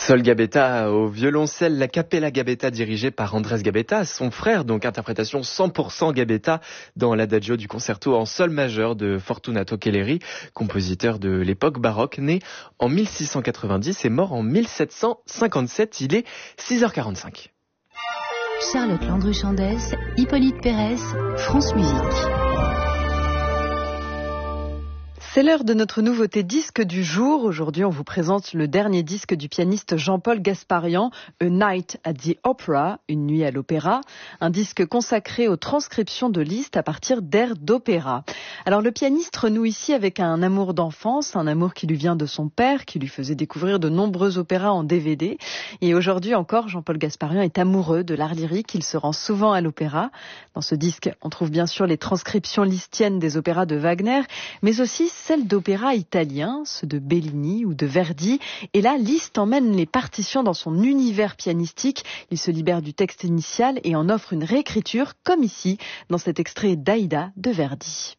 Sol Gabetta au violoncelle, la Cappella Gabetta dirigée par Andrés Gabetta, son frère, donc interprétation 100% Gabetta dans l'adagio du concerto en sol majeur de Fortunato Kelleri, compositeur de l'époque baroque, né en 1690 et mort en 1757. Il est 6h45. Charlotte Landru-Chandès, Hippolyte Pérez, France Musique. C'est l'heure de notre nouveauté disque du jour. Aujourd'hui, on vous présente le dernier disque du pianiste Jean-Paul Gasparian, A Night at the Opera, une nuit à l'opéra, un disque consacré aux transcriptions de Liszt à partir d'airs d'opéra. Alors le pianiste renoue ici avec un amour d'enfance, un amour qui lui vient de son père, qui lui faisait découvrir de nombreux opéras en DVD. Et aujourd'hui encore, Jean-Paul Gasparian est amoureux de l'art lyrique, il se rend souvent à l'opéra. Dans ce disque, on trouve bien sûr les transcriptions lisztiennes des opéras de Wagner, mais aussi celles d'opéras italiens, ceux de Bellini ou de Verdi. Et là, Liszt emmène les partitions dans son univers pianistique. Il se libère du texte initial et en offre une réécriture, comme ici, dans cet extrait d'Aïda de Verdi.